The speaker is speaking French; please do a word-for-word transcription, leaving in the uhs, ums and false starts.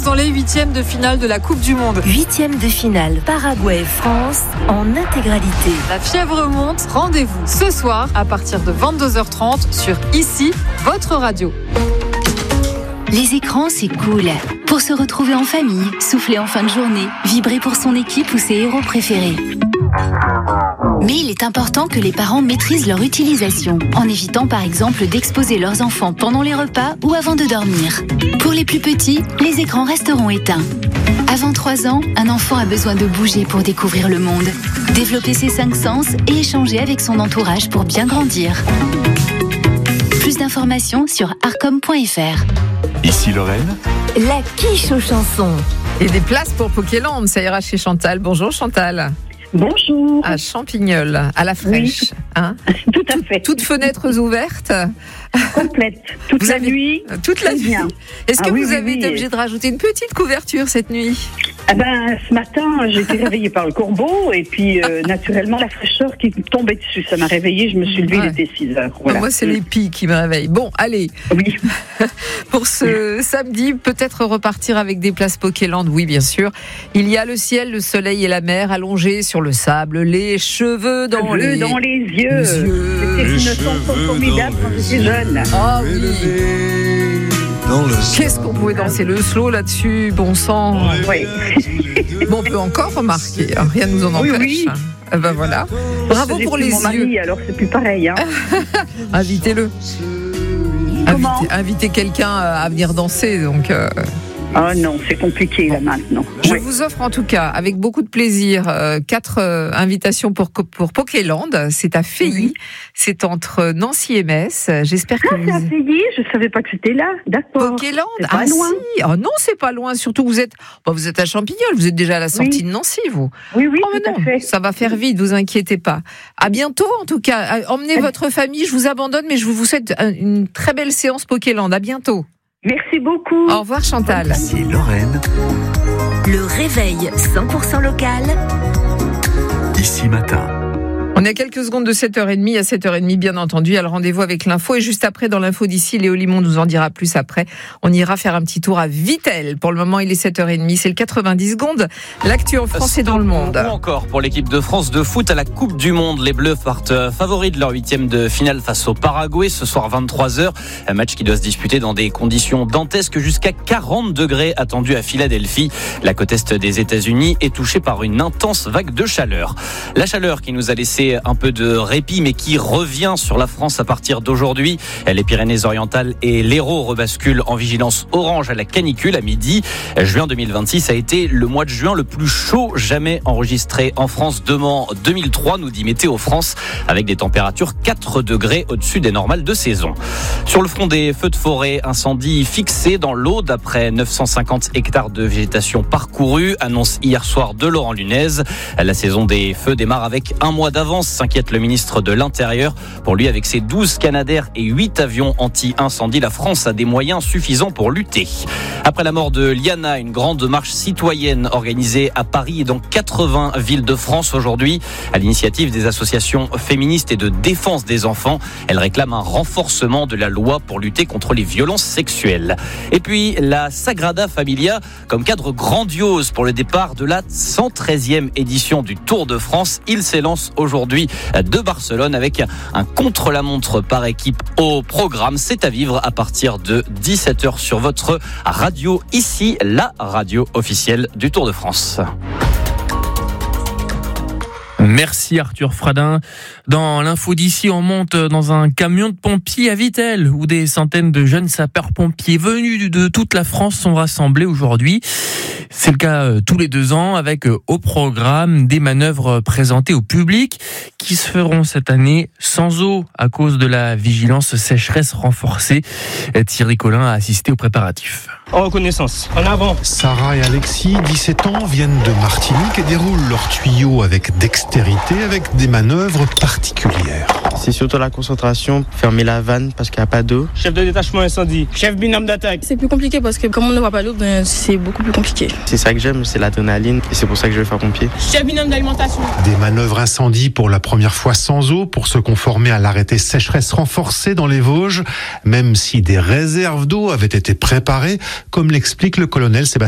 sont les huitièmes de finale de la Coupe du Monde. Huitième de finale, Paraguay-France en intégralité. La fièvre monte, rendez-vous ce soir à partir de vingt-deux heures trente sur Ici, votre radio. Les écrans, c'est cool. Pour se retrouver en famille, souffler en fin de journée, vibrer pour son équipe ou ses héros préférés. Mais il est important que les parents maîtrisent leur utilisation, en évitant par exemple d'exposer leurs enfants pendant les repas ou avant de dormir. Pour les plus petits, les écrans resteront éteints. Avant trois ans, un enfant a besoin de bouger pour découvrir le monde, développer ses cinq sens et échanger avec son entourage pour bien grandir. Plus d'informations sur arcom point f r. Ici Lorraine. La quiche aux chansons. Et des places pour Pokéland, ça ira chez Chantal. Bonjour Chantal. Bonjour. À Champignol, à la fraîche. Oui, hein tout à fait. Toutes fenêtres ouvertes. Complète. Toute vous la avez... nuit. Toute la nuit. Est-ce ah, que oui, vous oui, avez oui. été obligé de rajouter une petite couverture cette nuit? Ah ben, ce matin, j'ai été réveillée par le corbeau et puis euh, naturellement la fraîcheur qui me tombait dessus. Ça m'a réveillée, je me suis levée, ouais. il était six heures. Voilà. Moi, c'est les pies qui me réveillent. Bon, allez. Oui. Pour ce samedi, peut-être repartir avec des places Pokéland, oui, bien sûr. Il y a le ciel, le soleil et la mer allongés sur le sable, les cheveux dans cheveux les... dans les yeux. yeux. C'était une chanson formidable quand j'étais jeune. Ah oui. Qu'est-ce qu'on pouvait danser le slow là-dessus, bon sang. Oui. Bon, on peut encore remarquer, hein, rien ne nous en empêche. Oui, oui. Ah ben voilà. Bravo J'ai pour plus les mon yeux. mari, alors c'est plus pareil. Hein. Invitez-le. Comment Invitez, invitez quelqu'un à venir danser, donc. Euh... Oh non, c'est compliqué là maintenant. Je Oui. vous offre en tout cas, avec beaucoup de plaisir, euh, quatre euh, invitations pour, pour Pokéland. C'est à Feilly, Oui. c'est entre Nancy et Metz. J'espère que Ah, c'est à vous... Feilly, je savais pas que c'était là. D'accord. Pokéland, C'est pas ah loin. si, oh non c'est pas loin. Surtout vous êtes, bon, vous êtes à Champignol, vous êtes déjà à la sortie Oui. de Nancy, vous. Oui, oui, Oh, mais tout non, à fait. ça va faire vite, vous inquiétez pas. À bientôt en tout cas. Emmenez votre famille, je vous abandonne, mais je vous souhaite une très belle séance Pokéland. À bientôt. Merci beaucoup. Au revoir Chantal. Ici Lorraine. Le réveil cent pour cent local. Ici Matin. On est à quelques secondes de sept heures trente, à sept heures trente bien entendu, il y a le rendez-vous avec l'info et juste après dans l'info d'ici, Léo Limon nous en dira plus après. On ira faire un petit tour à Vittel. Pour le moment, il est sept heures trente, c'est le quatre-vingt-dix secondes. L'actu en France et dans le monde. Ou encore pour l'équipe de France de foot à la Coupe du Monde. Les Bleus partent favoris de leur huitième de finale face au Paraguay ce soir vingt-trois heures. Un match qui doit se disputer dans des conditions dantesques jusqu'à quarante degrés attendus à Philadelphie. La côte est des États-Unis est touchée par une intense vague de chaleur. La chaleur qui nous a laissé un peu de répit mais qui revient sur la France à partir d'aujourd'hui. Les Pyrénées-Orientales et l'Hérault rebasculent en vigilance orange à la canicule à midi. Juin deux mille vingt-six a été le mois de juin le plus chaud jamais enregistré en France depuis deux mille trois, nous dit Météo France, avec des températures quatre degrés au-dessus des normales de saison. Sur le front des feux de forêt, incendie fixé dans l'Aude après neuf cent cinquante hectares de végétation parcourus, annonce hier soir de Laurent Lunez. La saison des feux démarre avec un mois d'avance, s'inquiète le ministre de l'Intérieur. Pour lui, avec ses douze Canadair et huit avions anti-incendie, la France a des moyens suffisants pour lutter. Après la mort de Liana, une grande marche citoyenne organisée à Paris et dans quatre-vingts villes de France aujourd'hui, à l'initiative des associations féministes et de défense des enfants. Elle réclame un renforcement de la loi pour lutter contre les violences sexuelles. Et puis, la Sagrada Familia comme cadre grandiose pour le départ de la cent treizième édition du Tour de France. Il s'élance aujourd'hui de Barcelone avec un contre-la-montre par équipe au programme. C'est à vivre à partir de dix-sept heures sur votre radio. Ici, la radio officielle du Tour de France. Merci Arthur Fradin. Dans l'info d'ici, on monte dans un camion de pompiers à Vittel où des centaines de jeunes sapeurs-pompiers venus de toute la France sont rassemblés aujourd'hui. C'est le cas tous les deux ans avec au programme des manœuvres présentées au public qui se feront cette année sans eau à cause de la vigilance sécheresse renforcée. Thierry Collin a assisté aux préparatifs. En reconnaissance, en avant. Sarah et Alexis, dix-sept ans, viennent de Martinique et déroulent leur tuyau avec dextérité, avec des manœuvres particulières. C'est surtout la concentration, fermer la vanne parce qu'il n'y a pas d'eau. Chef de détachement incendie, chef binôme d'attaque. C'est plus compliqué parce que comme on ne voit pas l'eau, ben, c'est beaucoup plus compliqué. C'est ça que j'aime, c'est l'adrénaline et c'est pour ça que je vais faire pompier. Chef binôme d'alimentation. Des manœuvres incendie pour la première fois sans eau pour se conformer à l'arrêté sécheresse renforcée dans les Vosges, même si des réserves d'eau avaient été préparées, comme l'explique le colonel Sébastien